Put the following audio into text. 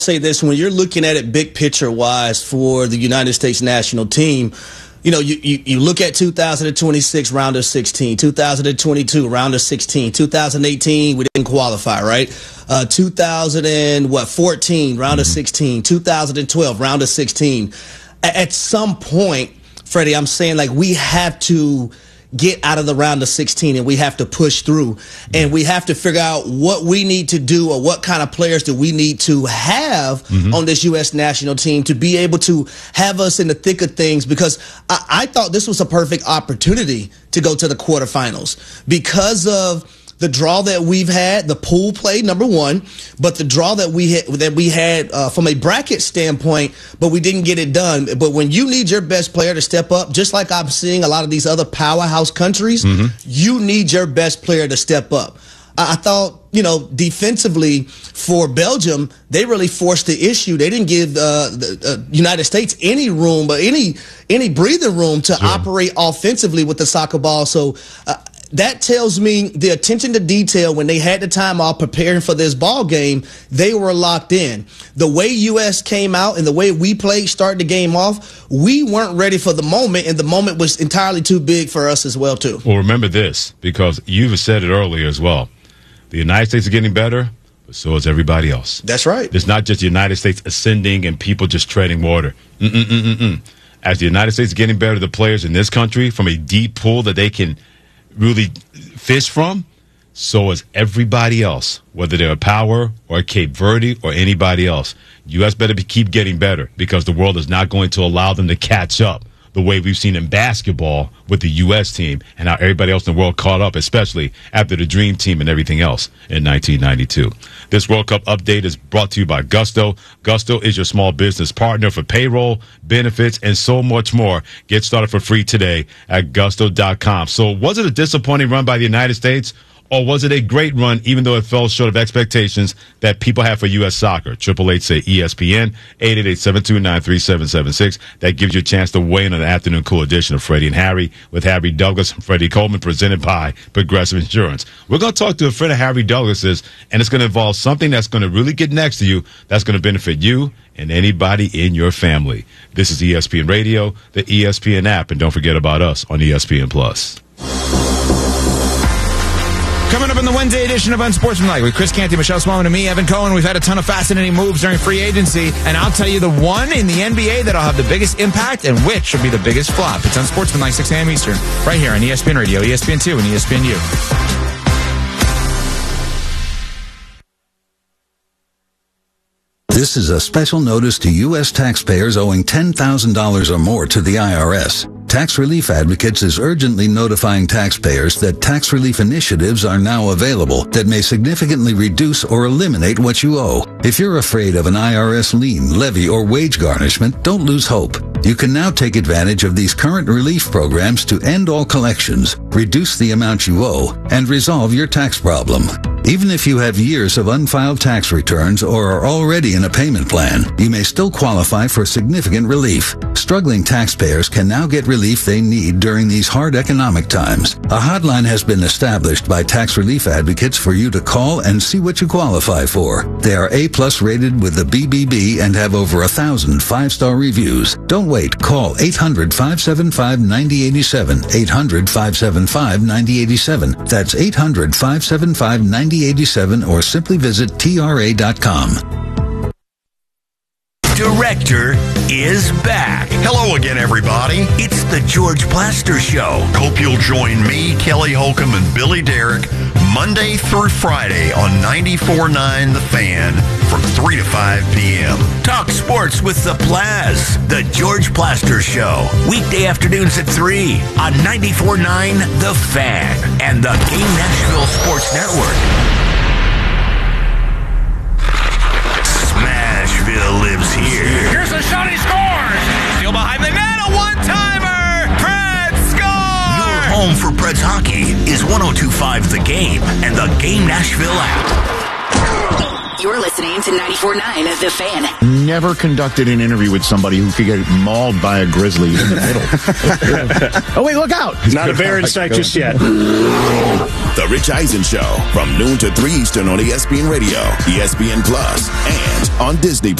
say this, when you're looking at it big picture wise for the United States national team, you look at 2026 round of 16, 2022 round of 16, 2018 we didn't qualify, right? 2014 round of 16, 2012 round of 16. At some point, Freddie, I'm saying like we have to get out of the round of 16 and we have to push through and we have to figure out what we need to do or what kind of players do we need to have on this U.S. national team to be able to have us in the thick of things, because I thought this was a perfect opportunity to go to the quarterfinals because of the draw that we've had, the pool play, number one, but the draw that we had from a bracket standpoint, but we didn't get it done. But when you need your best player to step up, just like I'm seeing a lot of these other powerhouse countries, you need your best player to step up. I thought, defensively for Belgium, they really forced the issue. They didn't give the United States any room, but any breathing room to operate offensively with the soccer ball. So that tells me the attention to detail when they had the time off preparing for this ball game, they were locked in. The way U.S. came out and the way we played, started the game off, we weren't ready for the moment, and the moment was entirely too big for us as well, too. Well, remember this, because you've said it earlier as well. The United States is getting better, but so is everybody else. That's right. It's not just the United States ascending and people just treading water. As the United States is getting better, the players in this country from a deep pool that they can really fish from, so is everybody else, whether they're a power or Cape Verde or anybody else. U.S. better keep getting better, because the world is not going to allow them to catch up the way we've seen in basketball with the U.S. team and how everybody else in the world caught up, especially after the Dream Team and everything else in 1992. This World Cup update is brought to you by Gusto. Gusto is your small business partner for payroll, benefits, and so much more. Get started for free today at gusto.com. So was it a disappointing run by the United States? Or was it a great run, even though it fell short of expectations that people have for U.S. soccer? 888-SAY ESPN, 888-729-3776. That gives you a chance to weigh in on the afternoon cool edition of Freddie and Harry with Harry Douglas and Freddie Coleman, presented by Progressive Insurance. We're going to talk to a friend of Harry Douglas's, and it's going to involve something that's going to really get next to you, that's going to benefit you and anybody in your family. This is ESPN Radio, the ESPN app, and don't forget about us on ESPN+. Coming up in the Wednesday edition of Unsportsmanlike with Chris Canty, Michelle Smallman, and me, Evan Cohen. We've had a ton of fascinating moves during free agency, and I'll tell you the one in the NBA that'll have the biggest impact and which will be the biggest flop. It's Unsportsmanlike, 6 a.m. Eastern, right here on ESPN Radio, ESPN2, and ESPNU. This is a special notice to U.S. taxpayers owing $10,000 or more to the IRS. Tax Relief Advocates is urgently notifying taxpayers that tax relief initiatives are now available that may significantly reduce or eliminate what you owe. If you're afraid of an IRS lien, levy, or wage garnishment, don't lose hope. You can now take advantage of these current relief programs to end all collections, reduce the amount you owe, and resolve your tax problem. Even if you have years of unfiled tax returns or are already in a payment plan, you may still qualify for significant relief. Struggling taxpayers can now get relief they need during these hard economic times. A hotline has been established by Tax Relief Advocates for you to call and see what you qualify for. They are A+ rated with the BBB and have over 1,000 5-star reviews. Don't wait. Call 800-575-9087. 800-575-9087. That's 800-575-9087, or simply visit TRA.com. Director is back. Hello again, everybody. It's the George Plaster Show. Hope you'll join me, Kelly Holcomb, and Billy Derrick Monday through Friday on 94.9 The Fan from 3 to 5 p.m. Talk sports with the Plaz. The George Plaster Show. Weekday afternoons at 3 on 94.9 The Fan and the Game Nashville Sports Network. Smashville lives here. Here's a shot, he scores! Steal behind the net, a one-timer! Preds score! Your home for Preds hockey is 102.5 The Game and the Game Nashville app. You're listening to 94.9 The Fan. Never conducted an interview with somebody who could get mauled by a grizzly in the middle. Oh, wait, look out. Not a bear in sight just yet. The Rich Eisen Show from noon to 3 Eastern on ESPN Radio, ESPN Plus, and on Disney+.